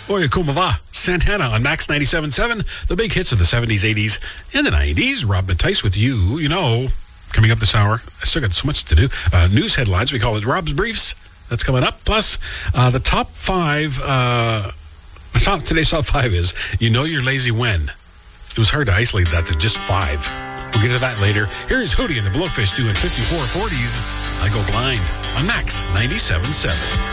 Oye Como Va, Santana on Max 97.7, the big hits of the 70s, 80s, and the 90s. Rob Mattice with you. You know, coming up this hour, I still got so much to do. News headlines, we call it Rob's Briefs. That's coming up. Plus, the top five, today's top five is, you know you're lazy when. It was hard to isolate that to just five. We'll get to that later. Here's Hootie and the Blowfish doing 5440s. I Go Blind on Max 97.7.